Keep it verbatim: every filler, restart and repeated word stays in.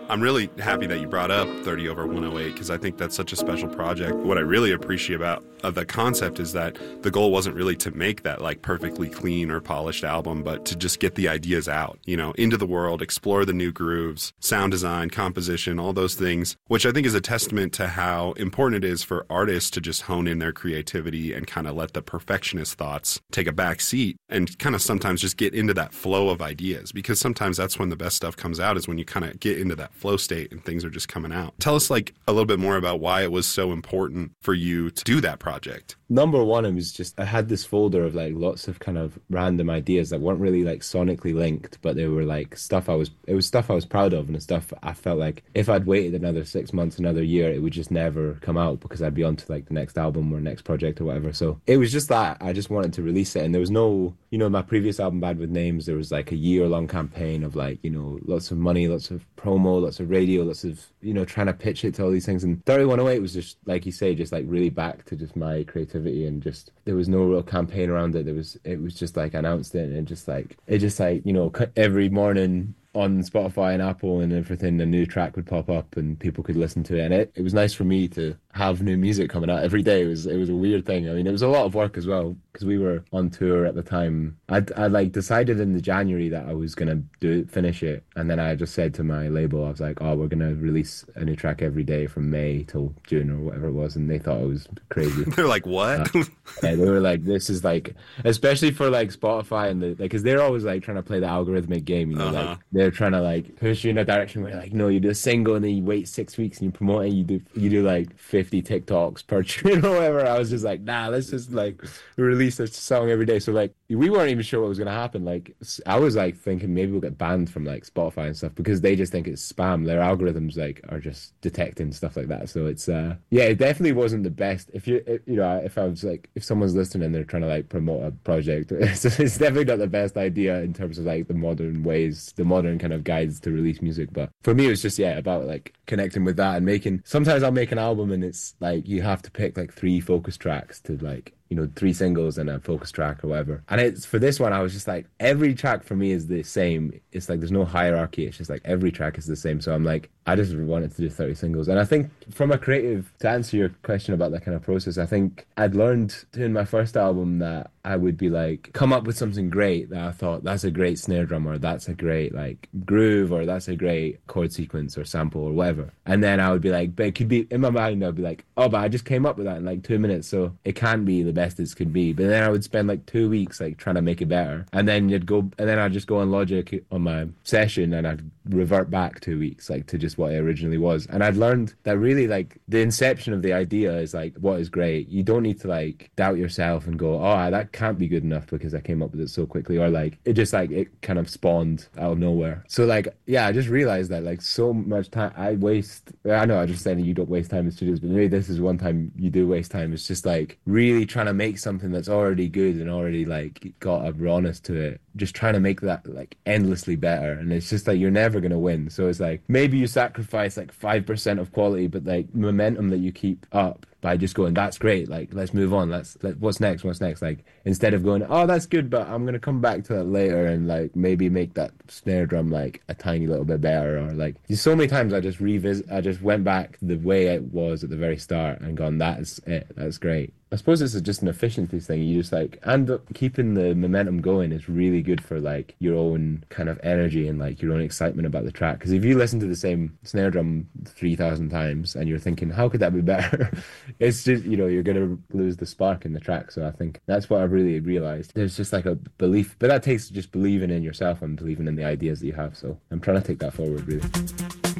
I'm really happy that you brought up thirty over one oh eight because I think that's such a special project. What I really appreciate about uh, the concept is that the goal wasn't really to make that like perfectly clean or polished album, but to just get the ideas out, you know, into the world, explore the new grooves, sound design, composition, all those things, which I think is a testament to how important it is for artists to just hone in their creativity and kind of let the perfectionist thoughts take a back seat and kind of sometimes just get into that flow of ideas, because sometimes that's when the best stuff comes out, is when you kind of get into that flow state and things are just coming out. Tell us like a little bit more about why it was so important for you to do that project. Number one, it was just, I had this folder of like lots of kind of random ideas that weren't really like sonically linked, but they were like stuff I was, it was stuff I was proud of, and stuff I felt like if I'd waited another six months, another year, it would just never come out because I'd be on to like the next album or next project or whatever. So it was just that I just wanted to release it. And there was no, you know, my previous album, Bad With Names, there was like a year long campaign of like, you know, lots of money, lots of promo, lots of radio, lots of, you know, trying to pitch it to all these things. And thirty-one oh eight was just, like you say, just like really back to just my creativity, and just, there was no real campaign around it. There was, it was just like, I announced it, and it just like, it just like, you know, every morning on Spotify and Apple and everything, a new track would pop up and people could listen to it. And it, it was nice for me to have new music coming out every day. It was it was a weird thing. I mean, it was a lot of work as well because we were on tour at the time. I'd, I like decided in the January that I was going to do finish it. And then I just said to my label, I was like, oh, we're going to release a new track every day from May till June or whatever it was. And they thought it was crazy. They're like, what? Uh, yeah, they were like, this is like, especially for like Spotify and the, like, because they're always like trying to play the algorithmic game, you know, uh-huh. like they're trying to like push you in a direction where like, no, you do a single and then you wait six weeks and you promote it, and you do you do like fifty TikToks per tune or whatever. I was just like, nah, let's just like release a song every day. So like we weren't even sure what was going to happen. Like I was like thinking maybe we'll get banned from like Spotify and stuff because they just think it's spam. Their algorithms like are just detecting stuff like that. So it's uh yeah, it definitely wasn't the best. If you if, you know if I was like if someone's listening and they're trying to like promote a project, it's, it's definitely not the best idea in terms of like the modern ways, the modern kind of guides to release music. But for me it was just yeah about like connecting with that and making, sometimes I'll make an album and it's like you have to pick like three focus tracks to like, you know, three singles and a focus track or whatever. And it's for this one I was just like, every track for me is the same. It's like there's no hierarchy, it's just like every track is the same. So I'm like, I just wanted to do thirty singles. And I think from a creative, to answer your question about that kind of process, I think I'd learned doing my first album that I would be like, come up with something great that I thought that's a great snare drum, or that's a great like groove, or that's a great chord sequence or sample or whatever. And then I would be like, but it could be, in my mind I'd be like, oh, but I just came up with that in like two minutes, so it can be the best it could be. But then I would spend like two weeks like trying to make it better, and then you'd go, and then I'd just go on Logic on my session and I'd revert back two weeks like to just what it originally was. And I'd learned that really like the inception of the idea is like what is great. You don't need to like doubt yourself and go, oh, that can't be good enough because I came up with it so quickly, or like it just like it kind of spawned out of nowhere. So like yeah, I just realized that like so much time I waste. I know I just said you don't waste time in studios, but maybe this is one time you do waste time. It's just like really trying to make something that's already good and already like got a rawness to it, just trying to make that like endlessly better. And it's just like you're never gonna win. So it's like maybe you sacrifice like five percent of quality, but like momentum that you keep up by just going, that's great, like let's move on, let's let, what's next what's next like instead of going, oh that's good but I'm gonna come back to that later and like maybe make that snare drum like a tiny little bit better. Or like so many times I just revisit I just went back the way it was at the very start and gone, that's it, that's great. I suppose it's just an efficiency thing. You just like, and keeping the momentum going is really good for like your own kind of energy and like your own excitement about the track. Because if you listen to the same snare drum three thousand times and you're thinking, how could that be better? It's just, you know, you're going to lose the spark in the track. So I think that's what I've really realized. There's just like a belief, but that takes just believing in yourself and believing in the ideas that you have. So I'm trying to take that forward, really.